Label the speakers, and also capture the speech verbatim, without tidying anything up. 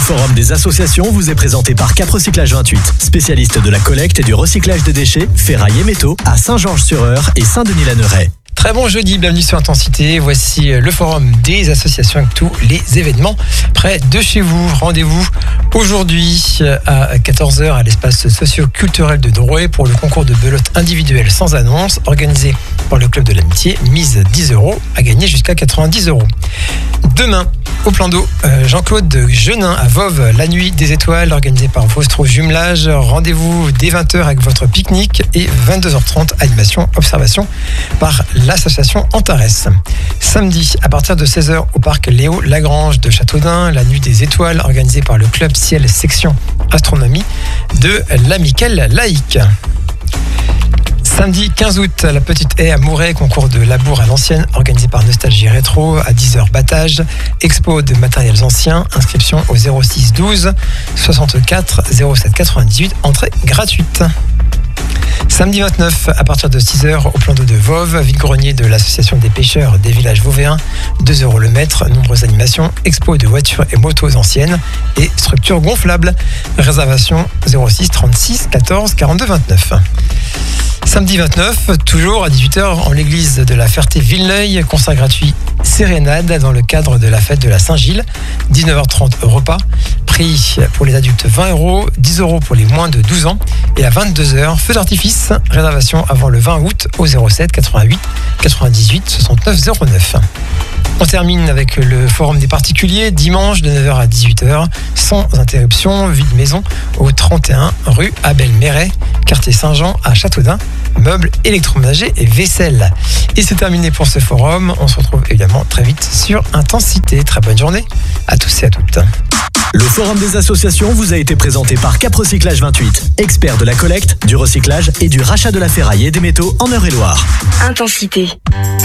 Speaker 1: forum des associations vous est présenté par Cap Recyclage vingt-huit, spécialiste de la collecte et du recyclage des déchets, ferraille et métaux à Saint-Georges-sur-Eure et Saint-Denis-la-Neuraie.
Speaker 2: Très bon jeudi, bienvenue sur Intensité. Voici le forum des associations avec tous les événements près de chez vous. Rendez-vous aujourd'hui à quatorze heures à l'espace socio-culturel de Drouet pour le concours de belote individuelle sans annonce organisé par le club de l'amitié. Mise dix euros à gagner jusqu'à quatre-vingt-dix euros. Demain, au plan d'eau, Jean-Claude Genin à Voves, la nuit des étoiles organisée par Vostro Jumelage. Rendez-vous dès vingt heures avec votre pique-nique et vingt-deux heures trente, animation, observation par l'association Antares. Samedi, à partir de seize heures au parc Léo Lagrange de Châteaudun, la nuit des étoiles organisée par le club Ciel section astronomie de l'Amicale laïque. Samedi quinze août, la petite haie à Mouret, concours de labour à l'ancienne, organisé par Nostalgie Rétro, à dix heures battage, expo de matériels anciens, inscription au zéro six douze soixante-quatre zéro sept quatre-vingt-dix-huit, entrée gratuite. Samedi vingt-neuf, à partir de six heures, au plan d'eau de Voves, vide-grenier de l'association des pêcheurs des villages vauvéens, deux euros le mètre, nombreuses animations, expo de voitures et motos anciennes et structures gonflables. Réservation zéro six trente-six quatorze quarante-deux vingt-neuf. Samedi vingt-neuf, toujours à dix-huit heures, en l'église de la Ferté-Villeneuil, concert gratuit Sérénade dans le cadre de la fête de la Saint-Gilles. dix-neuf heures trente, repas. Prix pour les adultes vingt euros, dix euros pour les moins de douze ans. Et à vingt-deux heures, feu d'artifice. Réservation avant le vingt août au zéro sept quatre-vingt-huit quatre-vingt-dix-huit soixante-neuf zéro neuf. On termine avec le forum des particuliers, dimanche de neuf heures à dix-huit heures, sans interruption, vide maison au trente et un rue Abel Méret, quartier Saint-Jean à Châteaudun, meubles électroménagers et vaisselle. Et c'est terminé pour ce forum. On se retrouve évidemment très vite sur Intensité. Très bonne journée à tous et à toutes.
Speaker 1: Le forum des associations vous a été présenté par Cap Recyclage vingt-huit, expert de la collecte, du recyclage et du rachat de la ferraille et des métaux en Eure-et-Loire.
Speaker 3: Intensité.